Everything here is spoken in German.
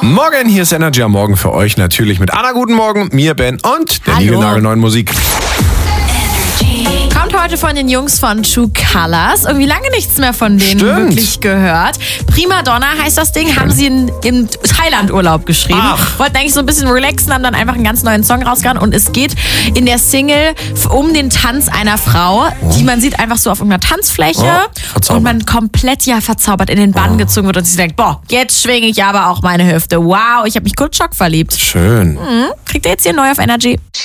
Morgen, hier ist Energy am Morgen für euch. Natürlich mit Anna, guten Morgen, mir, Ben und der niegelnagelneuen Musik. Kommt heute von den Jungs von True Colors. Irgendwie lange nichts mehr von denen Stimmt. wirklich gehört. Prima Donna heißt das Ding. Haben sie im Thailand-Urlaub geschrieben. Ach. Wollten eigentlich so ein bisschen relaxen, haben dann einfach einen ganz neuen Song rausgehauen. Und es geht in der Single um den Tanz einer Frau, die man sieht einfach so auf irgendeiner Tanzfläche. Verzaubert. Und man komplett verzaubert in den Bann gezogen wird. Und sie denkt, boah, jetzt schwinge ich aber auch meine Hüfte. Wow, ich habe mich kurz schockverliebt. Schön. Kriegt ihr jetzt hier neu auf Energy.